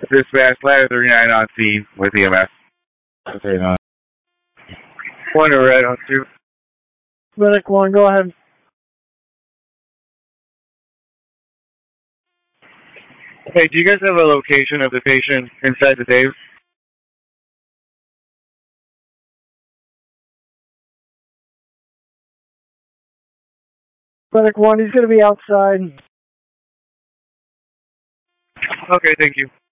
Dispatch, Ladder 39 on scene with EMS. Okay, no. One to red on 2. Medic 1, go ahead. Hey, do you guys have a location of the patient inside the Dave? Medic 1, he's going to be outside. Okay, thank you.